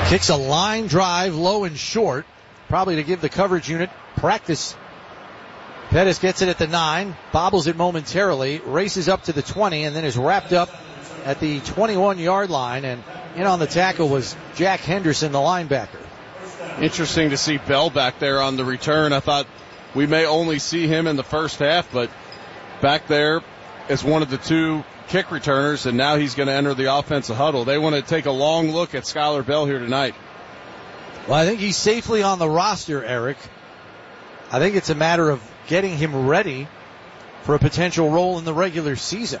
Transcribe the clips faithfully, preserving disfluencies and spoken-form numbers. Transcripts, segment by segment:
Kicks a line drive low and short, probably to give the coverage unit practice. Pettis gets it at the nine, bobbles it momentarily, races up to the twenty, and then is wrapped up at the twenty-one-yard line. And in on the tackle was Jack Henderson, the linebacker. Interesting to see Bell back there on the return. I thought we may only see him in the first half, but back there as one of the two kick returners, and now he's going to enter the offensive huddle. They want to take a long look at Skylar Bell here tonight. Well, I think he's safely on the roster, Eric. I think it's a matter of getting him ready for a potential role in the regular season.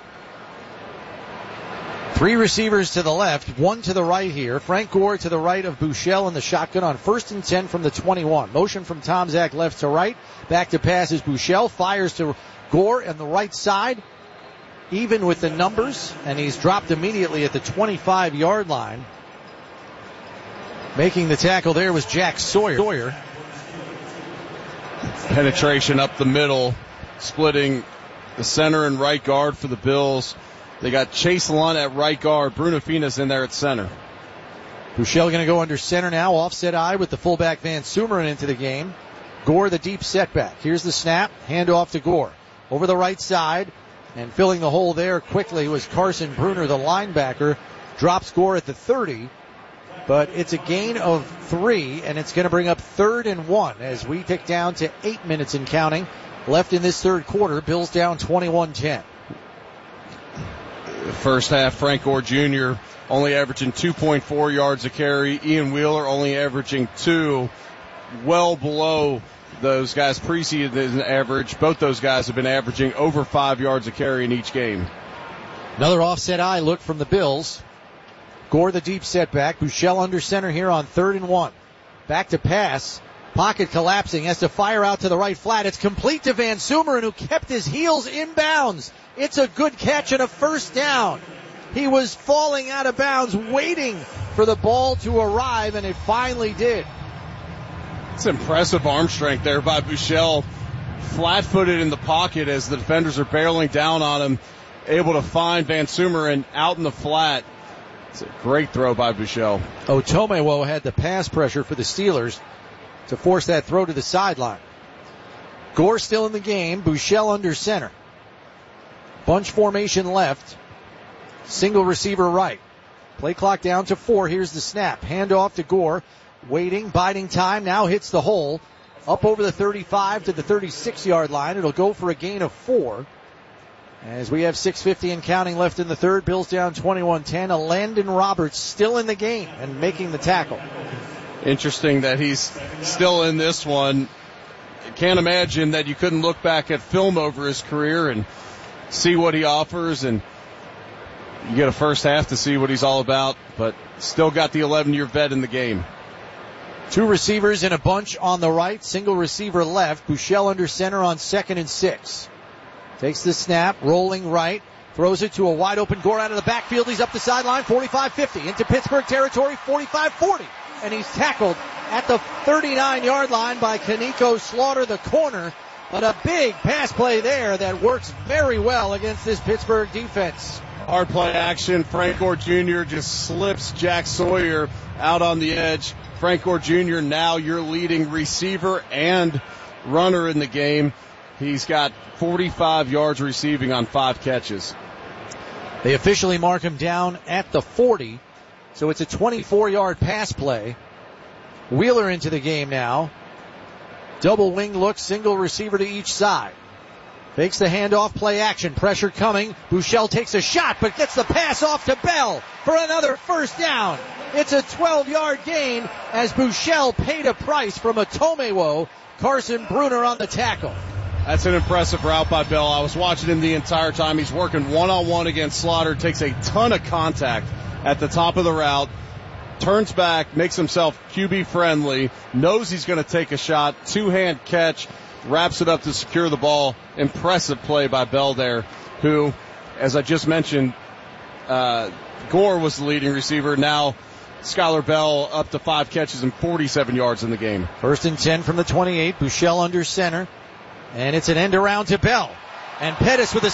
Three receivers to the left, one to the right here. Frank Gore to the right of Buechele in the shotgun on first and ten from the twenty-one. Motion from Tom Zach left to right. Back to pass is Buechele. Fires to Gore on the right side. Even with the numbers, and he's dropped immediately at the twenty-five-yard line. Making the tackle there was Jack Sawyer. Penetration up the middle, splitting the center and right guard for the Bills. They got Chase Lunt at right guard, Bruno Finas in there at center. Buechele going to go under center now, offset eye with the fullback Van Sumeren into the game. Gore the deep setback. Here's the snap, handoff to Gore. Over the right side, and filling the hole there quickly was Carson Bruner, the linebacker. Drops Gore at the thirty, but it's a gain of three, and it's going to bring up third and one as we tick down to eight minutes and counting left in this third quarter. Bills down twenty-one ten. First half, Frank Gore Junior only averaging two point four yards a carry. Ian Wheeler only averaging two, well below those guys' preseason average. Both those guys have been averaging over five yards a carry in each game. Another offset eye look from the Bills. Gore the deep setback. Buechele under center here on third and one. Back to pass. Pocket collapsing. Has to fire out to the right flat. It's complete to Van Sumeren, who kept his heels inbounds. It's a good catch and a first down. He was falling out of bounds, waiting for the ball to arrive, and it finally did. It's impressive arm strength there by Buechele. Flat-footed in the pocket as the defenders are barreling down on him. Able to find Van Sumeren out in the flat. It's a great throw by Buechele. Otomewo had the pass pressure for the Steelers to force that throw to the sideline. Gore still in the game. Buechele under center. Bunch formation left. Single receiver right. Play clock down to four. Here's the snap. Handoff to Gore. Waiting, biding time. Now hits the hole. Up over the thirty-five to the thirty-six-yard line. It'll go for a gain of four. As we have six fifty and counting left in the third. Bills down twenty-one ten. A Landon Roberts still in the game and making the tackle. Interesting that he's still in this one. Can't imagine that you couldn't look back at film over his career and see what he offers, and you get a first half to see what he's all about, but still got the eleven-year vet in the game. Two receivers in a bunch on the right, single receiver left. Buechele under center on second and six. Takes the snap, rolling right, throws it to a wide open Gore out of the backfield. He's up the sideline, forty-five fifty, into Pittsburgh territory, forty-five forty. And he's tackled at the thirty-nine-yard line by Kaniko Slaughter, the corner. But a big pass play there that works very well against this Pittsburgh defense. Hard play action. Frank Gore Junior just slips Jack Sawyer out on the edge. Frank Gore Junior now your leading receiver and runner in the game. He's got forty-five yards receiving on five catches. They officially mark him down at the forty. So it's a twenty-four-yard pass play. Wheeler into the game now. Double wing look, single receiver to each side. Fakes the handoff, play action, pressure coming. Buechele takes a shot, but gets the pass off to Bell for another first down. It's a twelve-yard gain as Buechele paid a price from Otomewo. Carson Bruner on the tackle. That's an impressive route by Bell. I was watching him the entire time. He's working one-on-one against Slaughter, takes a ton of contact at the top of the route, turns back, makes himself Q B friendly, knows he's going to take a shot, two-hand catch, wraps it up to secure the ball. Impressive play by Bell there, who, as I just mentioned, uh, Gore was the leading receiver. Now Skylar Bell up to five catches and forty-seven yards in the game. First and ten from the twenty-eight. Buechele under center. And it's an end around to Bell. And Pettis with a